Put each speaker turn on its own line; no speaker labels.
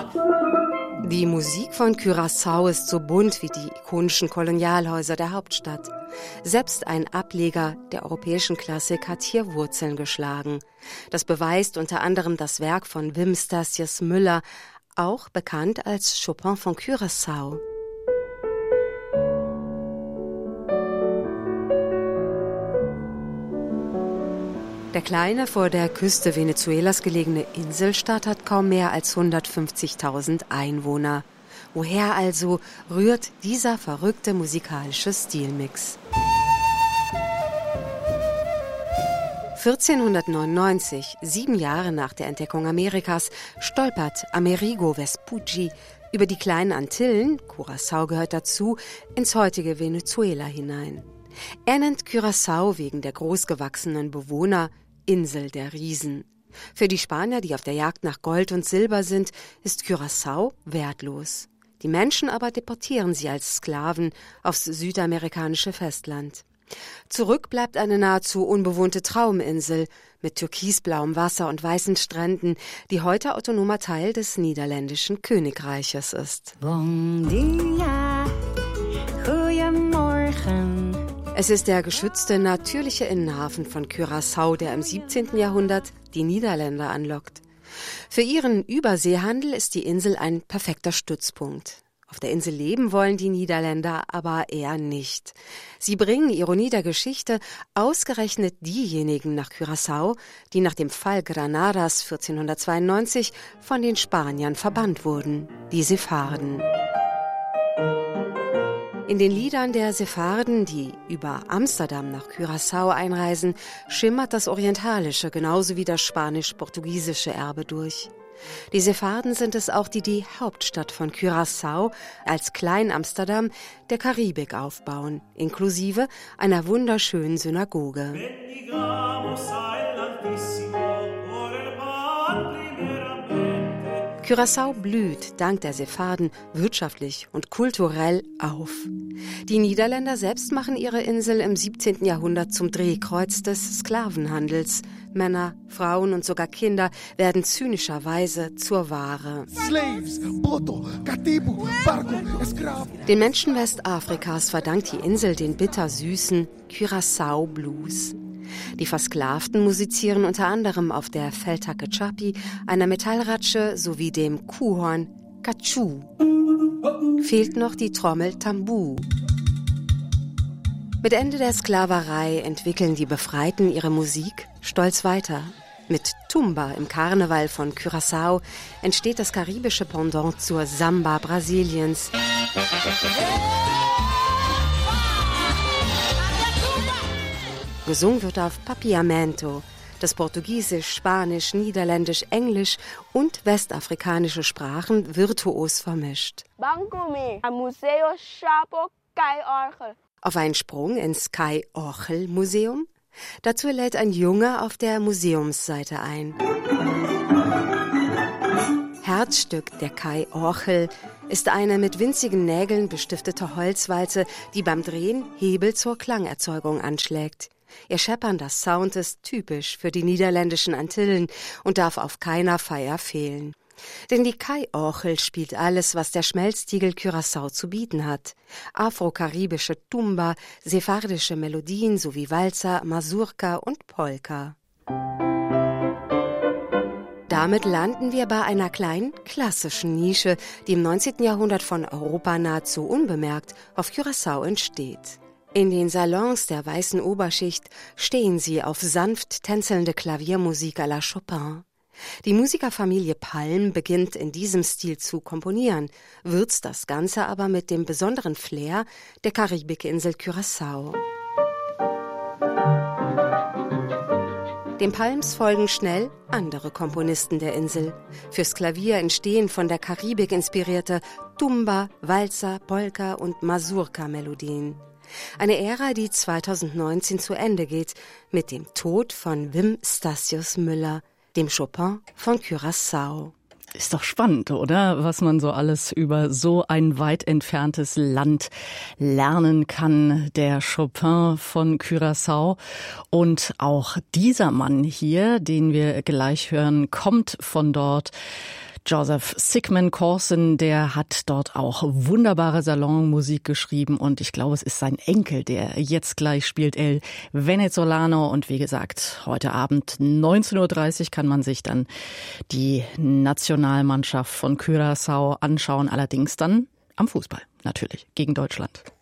Die Musik von Curaçao ist so bunt wie die ikonischen Kolonialhäuser der Hauptstadt. Selbst ein Ableger der europäischen Klassik hat hier Wurzeln geschlagen. Das beweist unter anderem das Werk von Wim Stasius Müller, auch bekannt als Chopin von Curaçao. Der kleine, vor der Küste Venezuelas gelegene Inselstaat hat kaum mehr als 150.000 Einwohner. Woher also rührt dieser verrückte musikalische Stilmix? 1499, 7 Jahre nach der Entdeckung Amerikas, stolpert Amerigo Vespucci über die kleinen Antillen, Curaçao gehört dazu, ins heutige Venezuela hinein. Er nennt Curaçao wegen der großgewachsenen Bewohner Insel der Riesen. Für die Spanier, die auf der Jagd nach Gold und Silber sind, ist Curaçao wertlos. Die Menschen aber deportieren sie als Sklaven aufs südamerikanische Festland. Zurück bleibt eine nahezu unbewohnte Trauminsel mit türkisblauem Wasser und weißen Stränden, die heute autonomer Teil des niederländischen Königreiches ist.
Bon dia, goeiemorgen.
Es ist der geschützte natürliche Innenhafen von Curaçao, der im 17. Jahrhundert die Niederländer anlockt. Für ihren Überseehandel ist die Insel ein perfekter Stützpunkt. Auf der Insel leben wollen die Niederländer aber eher nicht. Sie bringen, Ironie der Geschichte, ausgerechnet diejenigen nach Curaçao, die nach dem Fall Granadas 1492 von den Spaniern verbannt wurden, die Sepharden. In den Liedern der Sepharden, die über Amsterdam nach Curaçao einreisen, schimmert das orientalische genauso wie das spanisch-portugiesische Erbe durch. Die Sepharden sind es auch, die die Hauptstadt von Curaçao als Klein-Amsterdam der Karibik aufbauen, inklusive einer wunderschönen Synagoge. Curaçao blüht dank der Sepharden wirtschaftlich und kulturell auf. Die Niederländer selbst machen ihre Insel im 17. Jahrhundert zum Drehkreuz des Sklavenhandels. Männer, Frauen und sogar Kinder werden zynischerweise zur Ware. Den Menschen Westafrikas verdankt die Insel den bittersüßen Curaçao Blues. Die Versklavten musizieren unter anderem auf der Feldhacke Chapi, einer Metallratsche sowie dem Kuhhorn Kachu. Fehlt noch die Trommel Tambu. Mit Ende der Sklaverei entwickeln die Befreiten ihre Musik stolz weiter. Mit Tumba im Karneval von Curaçao entsteht das karibische Pendant zur Samba Brasiliens. Gesungen wird auf Papiamento, das Portugiesisch, Spanisch, Niederländisch, Englisch und westafrikanische Sprachen virtuos vermischt. Auf einen Sprung ins Kai Orchel Museum? Dazu lädt ein Junge auf der Museumsseite ein. Herzstück der Kai Orchel ist eine mit winzigen Nägeln bestiftete Holzwalze, die beim Drehen Hebel zur Klangerzeugung anschlägt. Ihr scheppernder Sound ist typisch für die niederländischen Antillen und darf auf keiner Feier fehlen. Denn die Kai-Orchel spielt alles, was der Schmelztiegel Curaçao zu bieten hat. Afro-karibische Tumba, sephardische Melodien sowie Walzer, Mazurka und Polka. Damit landen wir bei einer kleinen klassischen Nische, die im 19. Jahrhundert von Europa nahezu unbemerkt auf Curaçao entsteht. In den Salons der weißen Oberschicht stehen sie auf sanft tänzelnde Klaviermusik à la Chopin. Die Musikerfamilie Palm beginnt in diesem Stil zu komponieren, würzt das Ganze aber mit dem besonderen Flair der Karibikinsel Curaçao. Den Palms folgen schnell andere Komponisten der Insel. Fürs Klavier entstehen von der Karibik inspirierte Tumba, Walzer, Polka und Mazurka-Melodien. Eine Ära, die 2019 zu Ende geht mit dem Tod von Wim Stasius Müller, dem Chopin von Curaçao.
Ist doch spannend, oder? Was man so alles über so ein weit entferntes Land lernen kann. Der Chopin von Curaçao. Und auch dieser Mann hier, den wir gleich hören, kommt von dort. Joseph Sickmann-Corson, der hat dort auch wunderbare Salonmusik geschrieben und ich glaube, es ist sein Enkel, der jetzt gleich spielt, El Venezolano. Und wie gesagt, heute Abend 19:30 Uhr kann man sich dann die Nationalmannschaft von Curaçao anschauen, allerdings dann am Fußball natürlich gegen Deutschland.